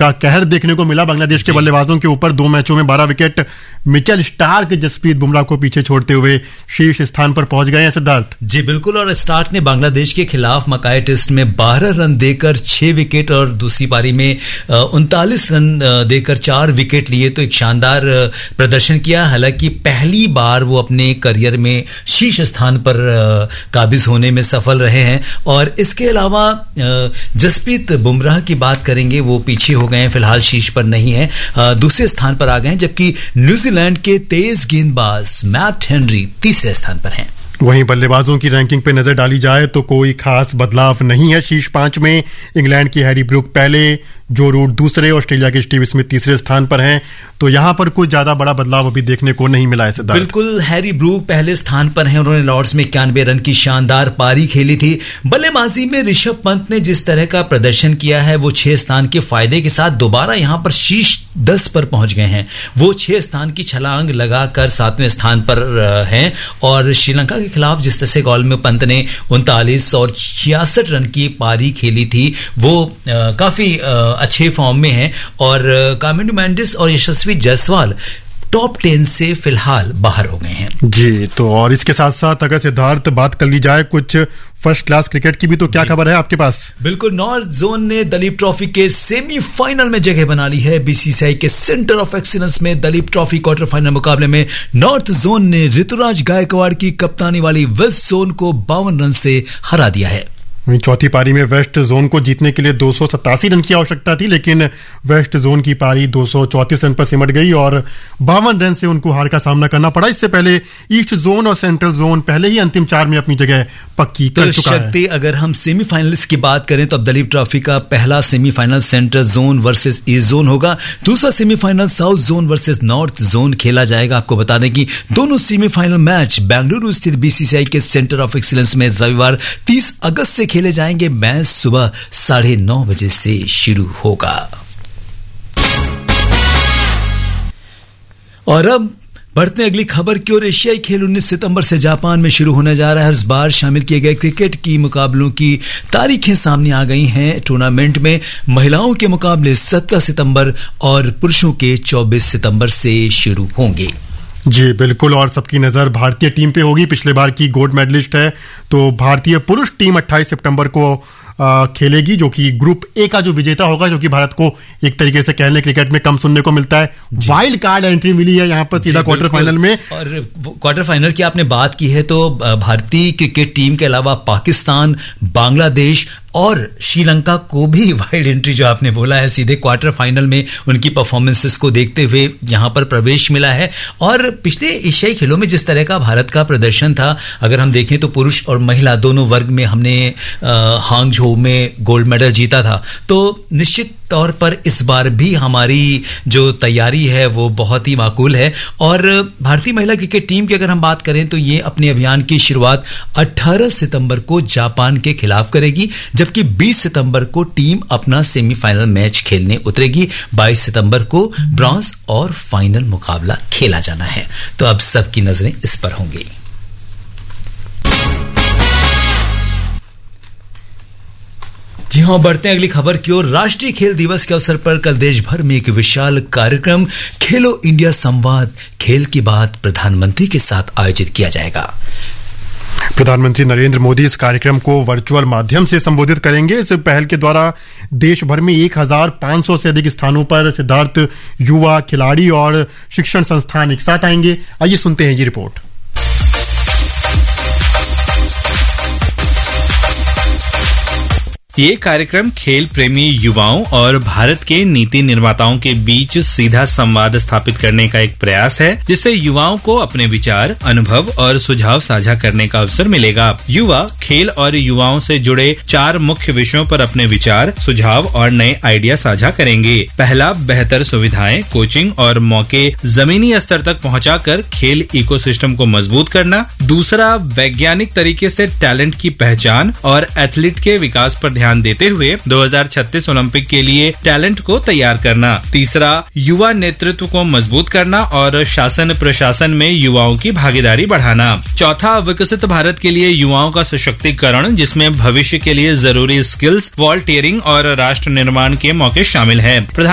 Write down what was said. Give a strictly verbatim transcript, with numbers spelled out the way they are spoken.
का कहर देखने को मिला बांग्लादेश के बल्लेबाजों के ऊपर। दो मैचों में बारह wicket Mitchell Starc Jasprit Bumrah को पीछे छोड़ते हुए शीर्ष स्थान पर पहुंच गए हैं सिद्धार्थ। जी बिल्कुल, और स्टार्क ने बांग्लादेश के खिलाफ मकाई टेस्ट में बारह रन देकर छह विकेट और दूसरी पारी में उनतालीस रन देकर चार विकेट लिए, तो एक शानदार प्रदर्शन किया। हालांकि पहली बार वो अपने करियर में शीर्ष स्थान पर काबिज होने में सफल रहे हैं। और इसके अलावा जसप्रीत बुमराह की बात करेंगे, वो पीछे हो गए हैं, फिलहाल शीर्ष पर नहीं है, दूसरे स्थान पर आ गए हैं, जबकि न्यूजीलैंड के तेज गेंदबाज मैट हेनरी तीसरे स्थान पर हैं। वहीं बल्लेबाजों की रैंकिंग पे नजर डाली जाए तो कोई खास बदलाव नहीं है। शीर्ष पांच में इंग्लैंड की हैरी ब्रूक पहले, जो रूट दूसरे, ऑस्ट्रेलिया के स्टीव स्मिथ तीसरे स्थान पर हैं। तो यहां पर कोई ज्यादा बड़ा बदलाव अभी देखने को नहीं मिला है सिद्धार्थ। बिल्कुल, हैरी ब्रूक पहले स्थान पर हैं, उन्होंने लॉर्ड्स में इक्यानवे रन की शानदार पारी खेली थी। बल्लेबाजी में ऋषभ पंत ने जिस तरह का प्रदर्शन किया है, वो छह स्थान के फायदे के साथ दोबारा यहां पर शीर्ष दस पर पहुंच गए हैं। वो छह स्थान की छलांग लगाकर सातवें स्थान पर हैं। और श्रीलंका के खिलाफ जिस तरह से गोल में पंत ने उनतालीस और छियासठ रन की पारी खेली थी, वो आ, काफी आ, अच्छे फॉर्म में हैं। और कामिंडू मैंडिस और यशस्वी जायसवाल टॉप टेन से फिलहाल बाहर हो गए हैं। जी, तो और इसके साथ साथ अगर सिद्धार्थ बात कर ली जाए कुछ फर्स्ट क्लास क्रिकेट की भी, तो क्या खबर है आपके पास? बिल्कुल, नॉर्थ जोन ने दलीप ट्रॉफी के सेमीफाइनल में जगह बना ली है। बीसीसीआई के सेंटर ऑफ एक्सीलेंस में दलीप ट्रॉफी क्वार्टर फाइनल मुकाबले में नॉर्थ जोन ने ऋतुराज गायकवाड़ की कप्तानी वाली वेस्ट जोन को बावन रन से हरा दिया है। वहीं चौथी पारी में वेस्ट जोन को जीतने के लिए दो सौ सतासी रन की आवश्यकता थी, लेकिन वेस्ट जोन की पारी दो सौ चौंतीस रन पर सिमट गई और बावन रन से उनको हार का सामना करना पड़ा। इससे पहले ईस्ट जोन और सेंट्रल जोन पहले ही अंतिम चार में अपनी जगह पक्की कर चुका है। शक्ति, अगर हम सेमीफाइनलिस्ट की बात करें तो अब दलीप ट्रॉफी का पहला semifinal central zone versus east zone होगा। दूसरा semifinal south zone versus north zone खेला जाएगा। आपको बता दें कि दोनों सेमीफाइनल मैच बेंगलुरु स्थित बीसीसीआई के सेंटर ऑफ एक्सीलेंस में रविवार तीस अगस्त से खेले जाएंगे। मैच सुबह साढ़े नौ बजे से शुरू होगा। और अब बढ़ते अगली खबर की ओर। एशियाई खेल उन्नीस सितंबर से जापान में शुरू होने जा रहा है। इस बार शामिल किए गए क्रिकेट की मुकाबलों की तारीखें सामने आ गई हैं। टूर्नामेंट में महिलाओं के मुकाबले सत्रह सितंबर और पुरुषों के चौबीस सितंबर से शुरू होंगे। जी बिल्कुल, और सबकी नजर भारतीय टीम पे होगी। पिछले बार की गोल्ड मेडलिस्ट है, तो भारतीय पुरुष टीम अट्ठाईस सितंबर को आ, खेलेगी, जो कि ग्रुप ए का जो विजेता होगा, जो कि भारत को एक तरीके से कहने क्रिकेट में कम सुनने को मिलता है। वाइल्ड कार्ड एंट्री मिली है यहाँ पर सीधा क्वार्टर फाइनल में। और क्वार्टर फाइनल की आपने बात की है, तो भारतीय क्रिकेट टीम के अलावा पाकिस्तान, बांग्लादेश और श्रीलंका को भी वाइल्ड एंट्री, जो आपने बोला है, सीधे क्वार्टर फाइनल में उनकी परफॉर्मेंसेस को देखते हुए यहां पर प्रवेश मिला है। और पिछले एशियाई खेलों में जिस तरह का भारत का प्रदर्शन था, अगर हम देखें तो पुरुष और महिला दोनों वर्ग में हमने हांगझो में गोल्ड मेडल जीता था। तो निश्चित तौर पर इस बार भी हमारी जो तैयारी है वो बहुत ही माकूल है। और भारतीय महिला क्रिकेट टीम की अगर हम बात करें तो ये अपने अभियान की शुरुआत अठारह सितंबर को जापान के खिलाफ करेगी, जबकि बीस सितंबर को टीम अपना सेमीफाइनल मैच खेलने उतरेगी। बाईस सितंबर को ब्रॉन्ज और फाइनल मुकाबला खेला जाना है। तो अब सबकी नजरें इस पर होंगी। जी हां, बढ़ते हैं अगली खबर की ओर। राष्ट्रीय खेल दिवस के अवसर पर कल देश भर में एक विशाल कार्यक्रम खेलो इंडिया संवाद, खेल की बात प्रधानमंत्री के साथ आयोजित किया जाएगा। प्रधानमंत्री नरेंद्र मोदी इस कार्यक्रम को वर्चुअल माध्यम से संबोधित करेंगे। इस पहल के द्वारा देश भर में एक हजार पांच सौ से अधिक स्थानों पर सिद्धार्थ युवा खिलाड़ी और शिक्षण संस्थान एक साथ आएंगे। आइए सुनते हैं ये रिपोर्ट। ये कार्यक्रम खेल प्रेमी युवाओं और भारत के नीति निर्माताओं के बीच सीधा संवाद स्थापित करने का एक प्रयास है, जिससे युवाओं को अपने विचार, अनुभव और सुझाव साझा करने का अवसर मिलेगा। युवा खेल और युवाओं से जुड़े चार मुख्य विषयों पर अपने विचार, सुझाव और नए आइडिया साझा करेंगे। पहला, बेहतर सुविधाएं, कोचिंग और मौके जमीनी स्तर तक पहुंचाकर खेल इकोसिस्टम को मजबूत करना। दूसरा, वैज्ञानिक तरीके से टैलेंट की पहचान और एथलीट के विकास पर ध्यान देते हुए दो हज़ार छत्तीस ओलंपिक के लिए टैलेंट को तैयार करना। तीसरा, युवा नेतृत्व को मजबूत करना और शासन प्रशासन में युवाओं की भागीदारी बढ़ाना। चौथा, विकसित भारत के लिए युवाओं का सशक्तिकरण, जिसमें भविष्य के लिए जरूरी स्किल्स, वॉलंटियरिंग और राष्ट्र निर्माण के मौके शामिल हैं।